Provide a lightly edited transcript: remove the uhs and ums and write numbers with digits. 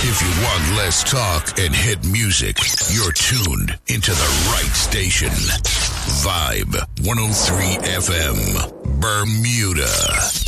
If you want less talk and hit music, you're tuned into the right station. Vibe 103 FM, Bermuda.